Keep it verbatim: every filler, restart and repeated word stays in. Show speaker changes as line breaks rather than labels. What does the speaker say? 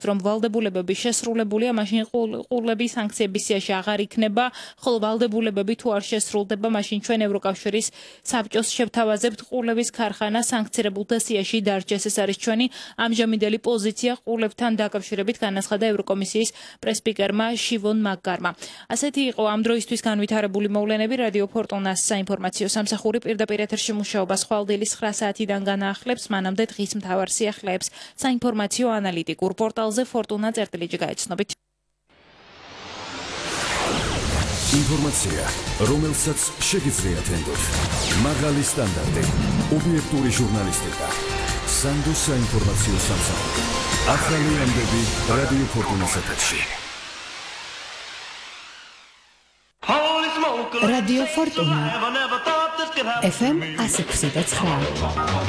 რომ ვალდებულებები შესრულებულია, მაშინ ყურლები სანქციების სიაში აღარ იქნება, ხოლო ვალდებულებები თუ არ შესრულდება, მაშინ ჩვენ ევროკავშირის საბჭოს შევთავაზებთ ყურლების ქარხანა სანქცირებულთა სიაში დარჩეს. ეს არის ჩვენი ამჟამინდელი პოზიცია ყურლებთან დაკავშირებით, განაცხადა ევროკომისიის პრესპიკერმა შივონ მაგგარმა. ასეთი იყო ამ დროისთვის განვითარებული მოვლენები. რადიო ფორტუნას საინფორმაციო სამსახური პირდაპირ ეთერში მუშაობა ხვალდილის ცხრა საათიდან განაახლებს, მანამდე დღის მთავარ სიახლეებს საინფორმაციო ანალიტიკურ პორტალზე ფორტუნა წერტილიჯი გაეცნობით.
ინფორმაცია, რომელსაც შეგიძლიათ ენდოთ. მაღალი სტანდარტი, ობიექტური ჟურნალისტიკა. სანდოს საინფორმაციო სამსახური. ახალი ამბები რადიო ფორტუნას ეთერში.
რადიო ფორტუნა ეფ ემ one oh six point nine